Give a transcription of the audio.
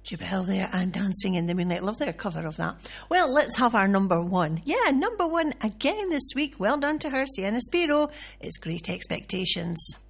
Georgia Bell there and Dancing in the Moonlight. Love their cover of that. Well, let's have our number one. Yeah, number one again this week. Well done to her, Sienna Spiro. It's Great Expectations.